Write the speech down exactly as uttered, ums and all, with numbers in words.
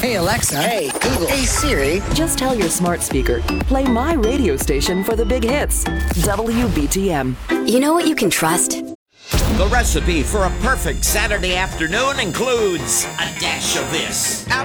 Hey, Alexa. Hey, Google. Hey, Siri. Just tell your smart speaker, play my radio station for the big hits. W B T M. You know what you can trust? The recipe for a perfect Saturday afternoon includes a dash of this.